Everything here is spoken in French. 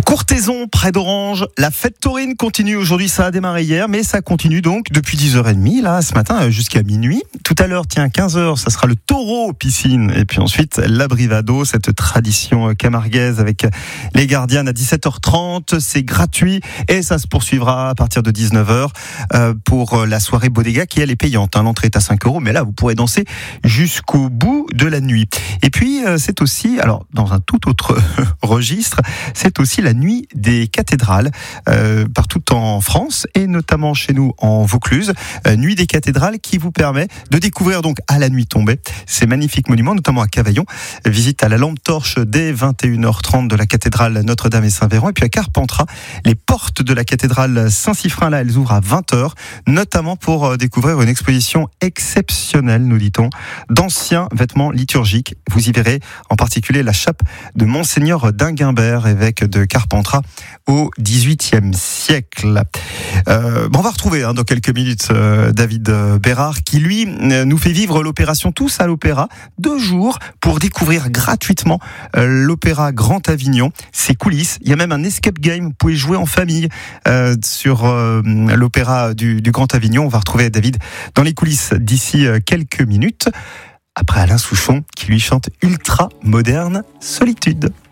Courthézon, près d'Orange, la fête taurine continue aujourd'hui, ça a démarré hier, mais ça continue donc depuis 10h30, là, ce matin, jusqu'à minuit. Tout à l'heure, 15h, ça sera le taureau piscine, et puis ensuite, l'abrivado, cette tradition camarguaise avec les gardiennes à 17h30, c'est gratuit, et ça se poursuivra à partir de 19h pour la soirée Bodega, qui elle est payante, l'entrée est à 5 €, mais là, vous pourrez danser jusqu'au bout de la nuit. Et puis, c'est aussi, alors, dans un tout autre registre, c'est aussi la nuit des cathédrales partout en France et notamment chez nous en Vaucluse. Nuit des cathédrales qui vous permet de découvrir donc à la nuit tombée ces magnifiques monuments, notamment à Cavaillon. Visite à la lampe torche dès 21h30 de la cathédrale Notre-Dame et Saint-Véran. Et puis à Carpentras, les portes de la cathédrale Saint-Siffrin, là, elles ouvrent à 20h, notamment pour découvrir une exposition exceptionnelle, nous dit-on, d'anciens vêtements liturgiques. Vous y verrez en particulier la chape de Monseigneur d'Inguimbert, évêque de Carpentras au XVIIIe siècle. On va retrouver dans quelques minutes David Bérard qui lui nous fait vivre l'opération Tous à l'Opéra, 2 jours pour découvrir gratuitement l'Opéra Grand Avignon, ses coulisses. Il y a même un escape game, vous pouvez jouer en famille sur l'Opéra du Grand Avignon. On va retrouver David dans les coulisses d'ici quelques minutes, après Alain Souchon qui lui chante Ultra Moderne Solitude.